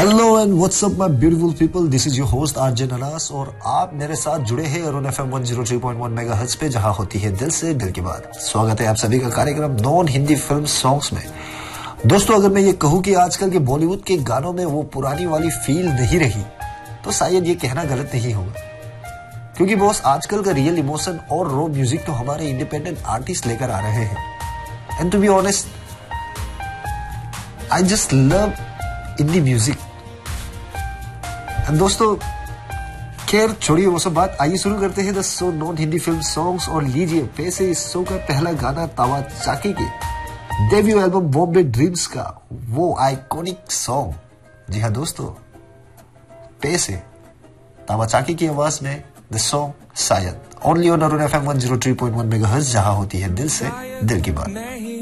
Hello and WhatsApp my beautiful people, this is your host RJ ननास और आप मेरे साथ जुड़े हैं अरुण एफएम 103.1 मेगाहर्ट्ज पे, जहां होती है दिल से दिल की बात। स्वागत है आप सभी का कार्यक्रम नॉन हिंदी फिल्म सॉन्ग्स में। दोस्तों, अगर मैं ये कहूं कि आजकल के बॉलीवुड के गानों में वो पुरानी वाली फील नहीं रही, तो शायद ये कहना गलत नहीं होगा, क्योंकि बॉस आजकल का रियल इमोशन और रॉ म्यूजिक तो हमारे इंडिपेंडेंट आर्टिस्ट लेकर आ रहे हैं। And to be honest, I just love indie music. दोस्तों, खैर छोड़िए वो सब बात, आइए शुरू करते हैं the show non Hindi film songs. और लीजिए पैसे इस शो का पहला गाना तावा चाकी के डेब्यू एल्बम बॉम्बे ड्रीम्स का वो आइकॉनिक सॉन्ग। जी हाँ दोस्तों, पैसे तावा चाकी की आवाज में द सॉन्ग शायद, only on Arun FM 103.1 megahertz, जहां होती है दिल से दिल की बात।